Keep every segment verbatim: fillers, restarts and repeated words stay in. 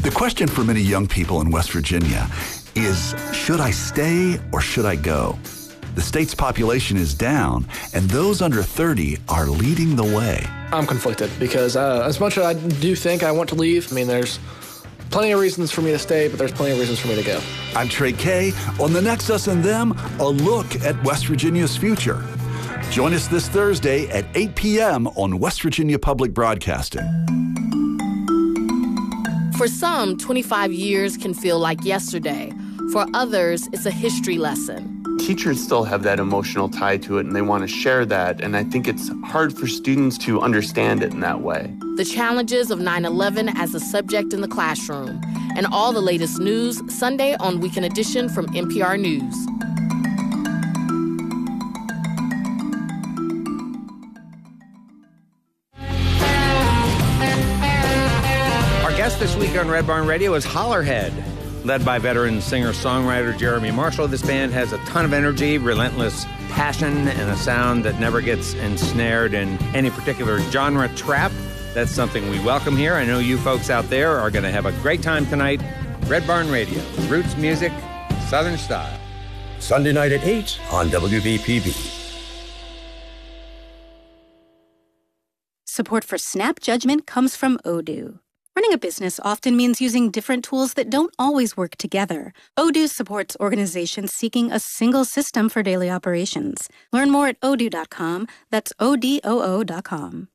The question for many young people in West Virginia is, should I stay or should I go? The state's population is down, and those under thirty are leading the way. I'm conflicted because uh, as much as I do think I want to leave, I mean, there's plenty of reasons for me to stay, but there's plenty of reasons for me to go. I'm Trey Kay. On The Next Us and Them, a look at West Virginia's future. Join us this Thursday at eight p.m. on West Virginia Public Broadcasting. For some, twenty-five years can feel like yesterday. For others, it's a history lesson. Teachers still have that emotional tie to it, and they want to share that, and I think it's hard for students to understand it in that way. The challenges of nine eleven as a subject in the classroom, and all the latest news Sunday on Weekend Edition from N P R News. Our guest this week on Red Barn Radio is Hollerhead. Led by veteran singer-songwriter Jeremy Marshall, this band has a ton of energy, relentless passion, and a sound that never gets ensnared in any particular genre trap. That's something we welcome here. I know you folks out there are going to have a great time tonight. Red Barn Radio, roots music, Southern style. Sunday night at eight on W V P B. Support for Snap Judgment comes from Odoo. Running a business often means using different tools that don't always work together. Odoo supports organizations seeking a single system for daily operations. Learn more at odoo dot com. That's O D O O dot com.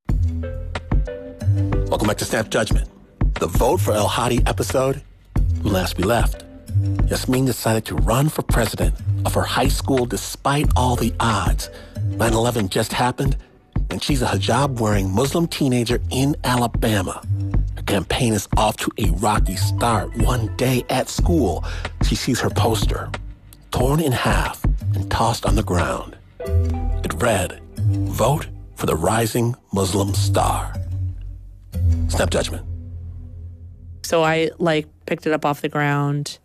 Welcome back to Snap Judgment. The vote for El Hadi episode, Last We Left. Yasmin decided to run for president of her high school despite all the odds. nine eleven just happened, and she's a hijab-wearing Muslim teenager in Alabama. Campaign is off to a rocky start. One day at school, she sees her poster torn in half and tossed on the ground. It read, "Vote for the rising Muslim star." Snap Judgment. So I like picked it up off the ground,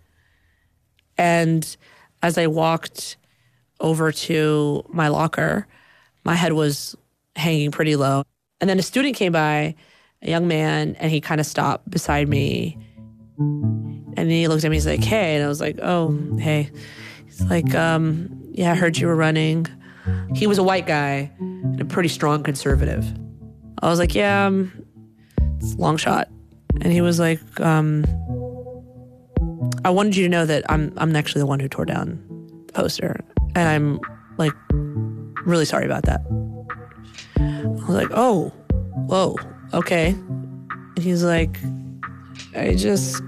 and as I walked over to my locker, my head was hanging pretty low. And then a student came by, a young man, and he kind of stopped beside me. And then he looked at me, he's like, "Hey." And I was like, "Oh, hey." He's like, um, "Yeah, I heard you were running." He was a white guy and a pretty strong conservative. I was like, "Yeah, um, it's a long shot." And he was like, um, "I wanted you to know that I'm I'm actually the one who tore down the poster. And I'm, like, really sorry about that." I was like, "Oh, whoa. Okay." And he's like, I just,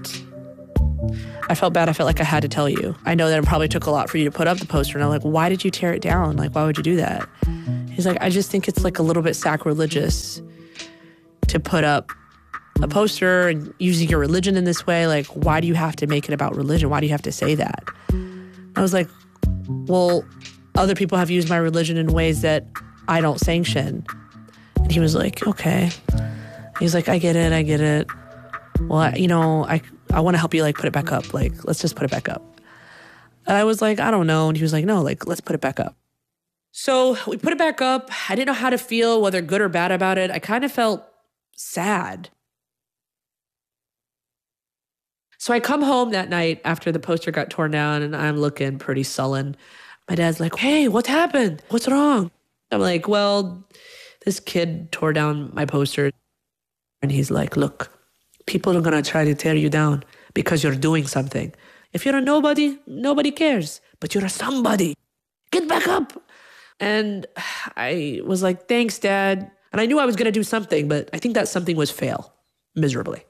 I felt bad. I felt like I had to tell you. I know that it probably took a lot for you to put up the poster. And I'm like, why did you tear it down? Like, why would you do that? He's like, I just think it's like a little bit sacrilegious to put up a poster and using your religion in this way. Like, why do you have to make it about religion? Why do you have to say that? I was like, well, other people have used my religion in ways that I don't sanction. And he was like, okay. He's like, I get it, I get it. Well, I, you know, I I want to help you, like, put it back up. Like, let's just put it back up. And I was like, I don't know. And he was like, no, like, let's put it back up. So we put it back up. I didn't know how to feel, whether good or bad about it. I kind of felt sad. So I come home that night after the poster got torn down, and I'm looking pretty sullen. My dad's like, hey, what happened? What's wrong? I'm like, well, this kid tore down my poster. And he's like, look, people are going to try to tear you down because you're doing something. If you're a nobody, nobody cares. But you're a somebody. Get back up. And I was like, thanks, Dad. And I knew I was going to do something, but I think that something was fail miserably.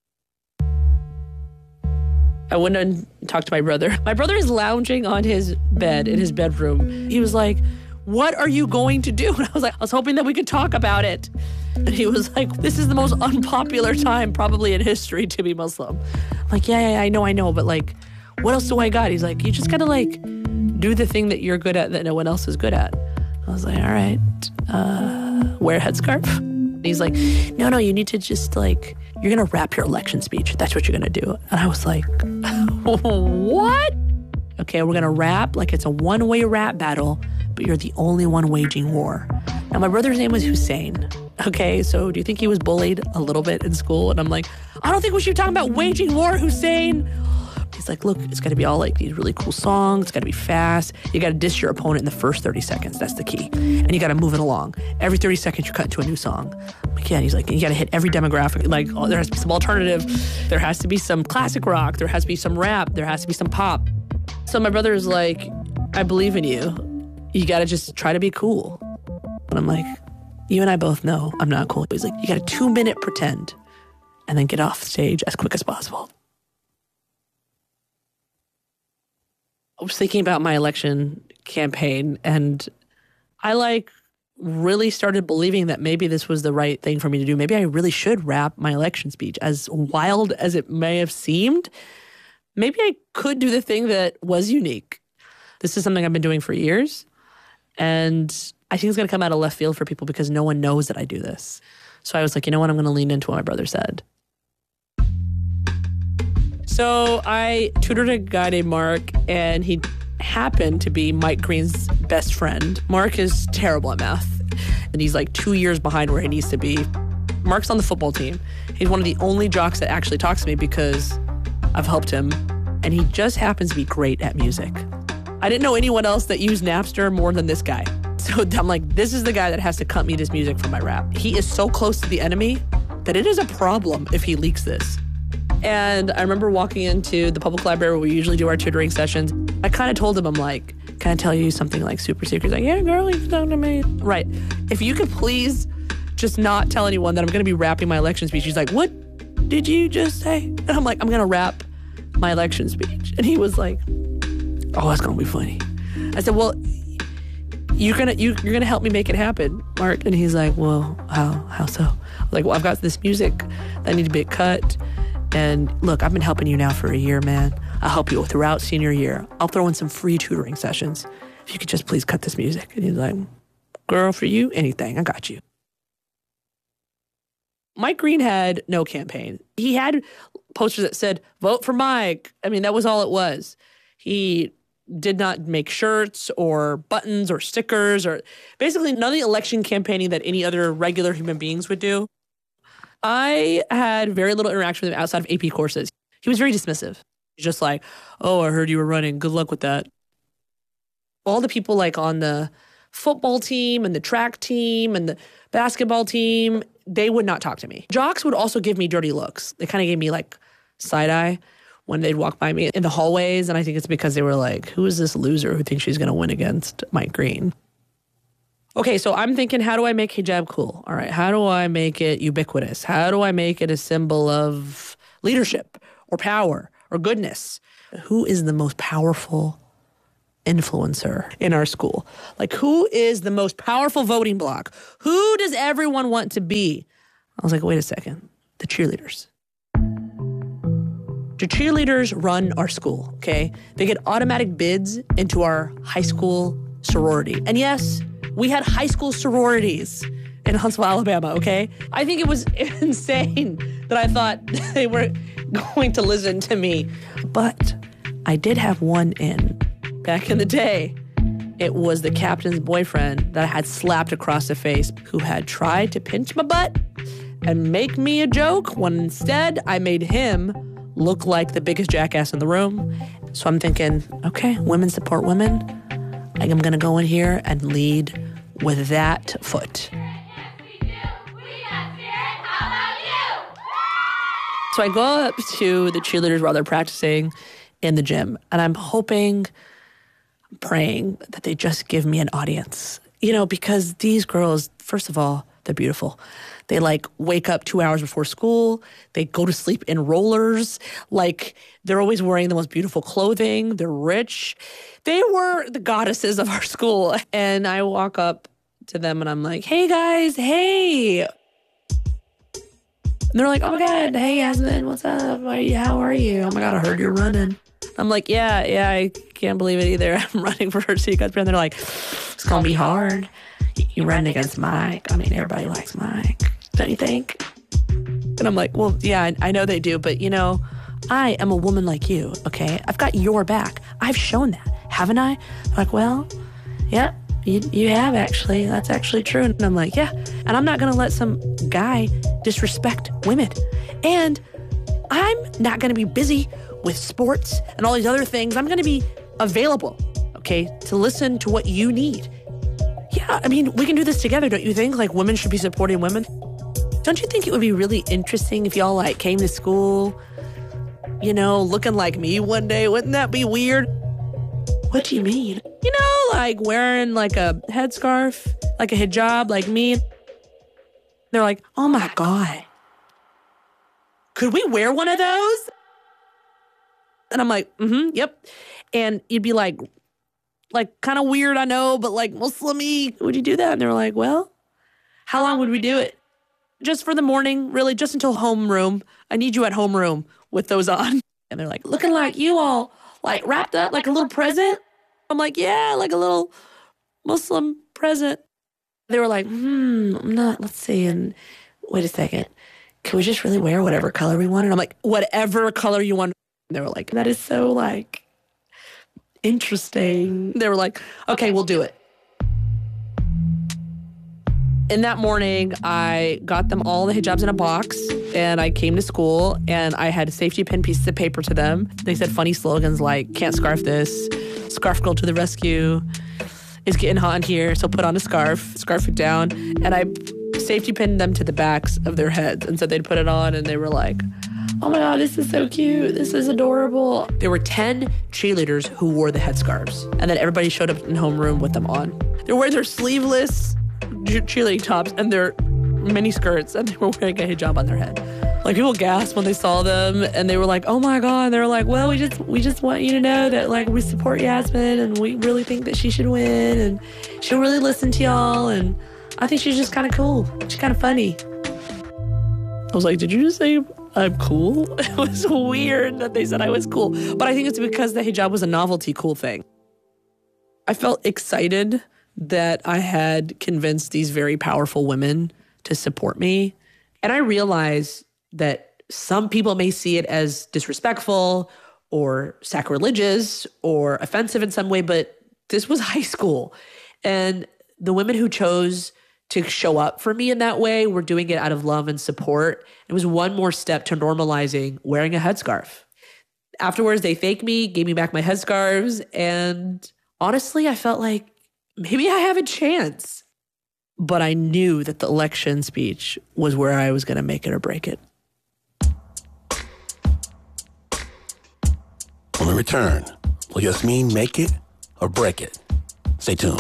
I went and talked to my brother. My brother is lounging on his bed in his bedroom. He was like, what are you going to do? And I was like, I was hoping that we could talk about it. And he was like, this is the most unpopular time probably in history to be Muslim. I'm like, yeah, yeah, I know, I know. But like, what else do I got? He's like, you just got to like do the thing that you're good at that no one else is good at. I was like, all right, uh, wear a headscarf. And he's like, no, no, you need to just like, you're going to rap your election speech. That's what you're going to do. And I was like, what? Okay, we're going to rap like it's a one-way rap battle, but you're the only one waging war. Now, my brother's name was Hussein. Okay, so do you think he was bullied a little bit in school? And I'm like, I don't think we should be talking about waging war, Hussein. He's like, look, it's got to be all like these really cool songs. It's got to be fast. You got to diss your opponent in the first thirty seconds. That's the key. And you got to move it along. Every thirty seconds, you cut into a new song. I'm like, yeah, and he's like, you got to hit every demographic. Like, oh, there has to be some alternative. There has to be some classic rock. There has to be some rap. There has to be some pop. So my brother is like, I believe in you. You got to just try to be cool. And I'm like, you and I both know I'm not cool. He's like, you got a two minute pretend and then get off stage as quick as possible. I was thinking about my election campaign, and I like really started believing that maybe this was the right thing for me to do. Maybe I really should rap my election speech. As wild as it may have seemed, maybe I could do the thing that was unique. This is something I've been doing for years, and I think it's going to come out of left field for people because no one knows that I do this. So I was like, you know what? I'm going to lean into what my brother said. So I tutored a guy named Mark, and he happened to be Mike Green's best friend. Mark is terrible at math, and he's like two years behind where he needs to be. Mark's on the football team. He's one of the only jocks that actually talks to me because I've helped him, and he just happens to be great at music. I didn't know anyone else that used Napster more than this guy. So I'm like, this is the guy that has to cut me this music for my rap. He is so close to the enemy that it is a problem if he leaks this. And I remember walking into the public library where we usually do our tutoring sessions. I kind of told him, I'm like, can I tell you something like super secret? He's like, yeah, girl, you can talk to me. Right. If you could please just not tell anyone that I'm going to be rapping my election speech. He's like, what did you just say? And I'm like, I'm going to rap my election speech. And he was like, oh, that's going to be funny. I said, well, you're going to you, you're gonna help me make it happen, Mark. And he's like, well, how, how so? I was like, well, I've got this music that need to be cut. And look, I've been helping you now for a year, man. I'll help you throughout senior year. I'll throw in some free tutoring sessions. If you could just please cut this music. And he's like, girl, for you, anything. I got you. Mike Green had no campaign. He had posters that said, vote for Mike. I mean, that was all it was. He did not make shirts or buttons or stickers or basically none of the election campaigning that any other regular human beings would do. I had very little interaction with him outside of A P courses. He was very dismissive. He's just like, oh, I heard you were running. Good luck with that. All the people like on the football team and the track team and the basketball team, they would not talk to me. Jocks would also give me dirty looks. They kind of gave me like side eye when they'd walk by me in the hallways. And I think it's because they were like, who is this loser who thinks she's going to win against Mike Green? Okay, so I'm thinking, how do I make hijab cool? All right, how do I make it ubiquitous? How do I make it a symbol of leadership or power or goodness? Who is the most powerful influencer in our school? Like, who is the most powerful voting bloc? Who does everyone want to be? I was like, wait a second, the cheerleaders. The cheerleaders run our school, okay? They get automatic bids into our high school sorority. And yes, we had high school sororities in Huntsville, Alabama, okay? I think it was insane that I thought they were going to listen to me. But I did have one in. Back in the day, it was the captain's boyfriend that I had slapped across the face who had tried to pinch my butt and make me a joke when instead I made him look like the biggest jackass in the room. So I'm thinking, okay, women support women. I'm going to go in here and lead with that foot. So I go up to the cheerleaders while they're practicing in the gym, and I'm hoping, praying that they just give me an audience. You know, because these girls, first of all, they're beautiful. They like wake up two hours before school. They go to sleep in rollers. Like they're always wearing the most beautiful clothing. They're rich. They were the goddesses of our school. And I walk up to them and I'm like, hey guys, hey. And they're like, oh my God, hey Yasmin, what's up? How are you? Oh my God, I heard you're running. I'm like, yeah, yeah, I can't believe it either. I'm running for her city council. And they're like, it's going to be hard. You're running against Mike. I mean, everybody likes Mike. Don't you think? And I'm like, well, yeah, I, I know they do. But, you know, I am a woman like you, okay? I've got your back. I've shown that, haven't I? I'm like, well, yeah, you, you have actually. That's actually true. And I'm like, yeah. And I'm not going to let some guy disrespect women. And I'm not going to be busy with sports and all these other things. I'm going to be available, okay, to listen to what you need. Yeah, I mean, we can do this together, don't you think? Like, women should be supporting women. Don't you think it would be really interesting if y'all, like, came to school, you know, looking like me one day? Wouldn't that be weird? What do you mean? You know, like wearing, like, a headscarf, like a hijab, like me. They're like, oh, my God. Could we wear one of those? And I'm like, mm-hmm, yep. And you'd be like, like, kind of weird, I know, but like Muslim-y. Would you do that? And they were like, well, how long would we do it? Just for the morning, really, just until homeroom. I need you at homeroom with those on. And they're like, looking like you all, like, wrapped up like a little present. I'm like, yeah, like a little Muslim present. They were like, hmm, I'm not, let's see, and wait a second. Can we just really wear whatever color we want? And I'm like, whatever color you want. And they were like, that is so, like, interesting. They were like, okay, we'll do it. In that morning, I got them all the hijabs in a box, and I came to school, and I had safety pin pieces of paper to them. They said funny slogans like, can't scarf this, scarf girl to the rescue, it's getting hot in here, so put on a scarf, scarf it down. And I safety pinned them to the backs of their heads, and so they'd put it on, and they were like, oh my God, this is so cute. This is adorable. There were ten cheerleaders who wore the headscarves, and then everybody showed up in homeroom with them on. They were wearing their sleeveless cheerleading tops and their mini skirts, and they were wearing a hijab on their head. Like, people gasped when they saw them, and they were like, oh my God. And they were like, well, we just we just want you to know that, like, we support Yasmin, and we really think that she should win, and she'll really listen to y'all, and I think she's just kind of cool. She's kind of funny. I was like, did you just say I'm cool? It was weird that they said I was cool. But I think it's because the hijab was a novelty cool thing. I felt excited that I had convinced these very powerful women to support me. And I realized that some people may see it as disrespectful or sacrilegious or offensive in some way, but this was high school. And the women who chose to show up for me in that way were doing it out of love and support. It was one more step to normalizing wearing a headscarf. Afterwards, they thanked me, gave me back my headscarves, and honestly, I felt like maybe I have a chance. But I knew that the election speech was where I was going to make it or break it. When we return, will Yasmin make it or break it? Stay tuned.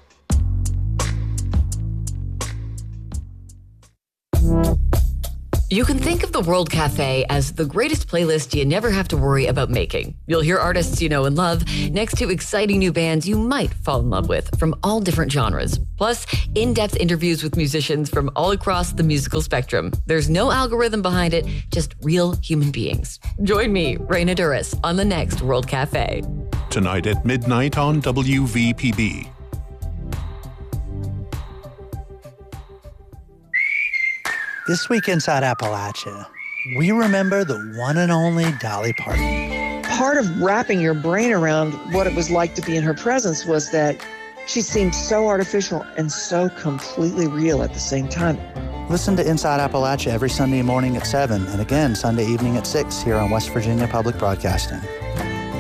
You can think of the World Cafe as the greatest playlist you never have to worry about making. You'll hear artists you know and love next to exciting new bands you might fall in love with from all different genres. Plus, in-depth interviews with musicians from all across the musical spectrum. There's no algorithm behind it, just real human beings. Join me, Raina Duras, on the next World Cafe. Tonight at midnight on W V P B. This week inside Appalachia, we remember the one and only Dolly Parton. Part of wrapping your brain around what it was like to be in her presence was that she seemed so artificial and so completely real at the same time. Listen to Inside Appalachia every Sunday morning at seven and again Sunday evening at six here on West Virginia Public Broadcasting.